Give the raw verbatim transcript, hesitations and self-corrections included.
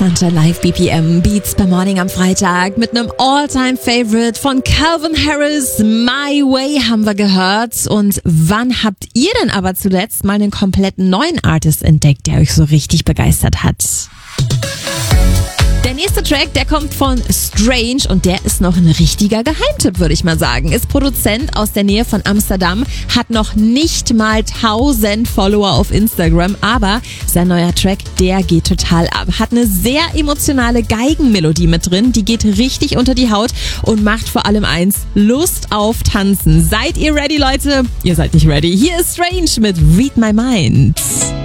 Sunshine Live B P M Beats per Morning am Freitag mit einem All-Time-Favorite von Calvin Harris. My Way haben wir gehört. Und wann habt ihr denn aber zuletzt mal einen kompletten neuen Artist entdeckt, der euch so richtig begeistert hat? Der nächste Track, der kommt von Strange und der ist noch ein richtiger Geheimtipp, würde ich mal sagen. Ist Produzent aus der Nähe von Amsterdam, hat noch nicht mal tausend Follower auf Instagram, aber sein neuer Track, der geht total ab. Hat eine sehr emotionale Geigenmelodie mit drin, die geht richtig unter die Haut und macht vor allem eins, Lust auf Tanzen. Seid ihr ready, Leute? Ihr seid nicht ready. Hier ist Strange mit Read My Mind.